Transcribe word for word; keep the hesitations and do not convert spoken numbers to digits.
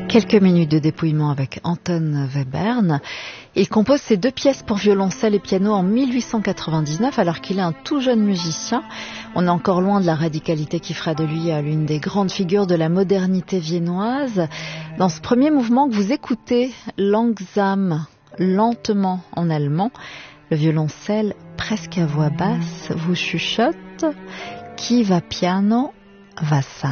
Quelques minutes de dépouillement avec Anton Webern. Il compose ses deux pièces pour violoncelle et piano en mille huit cent quatre-vingt-dix-neuf alors qu'il est un tout jeune musicien. On est encore loin de la radicalité qui fera de lui l'une des grandes figures de la modernité viennoise. Dans ce premier mouvement que vous écoutez, Langsam, lentement en allemand, le violoncelle presque à voix basse vous chuchote « Qui va piano va sano ».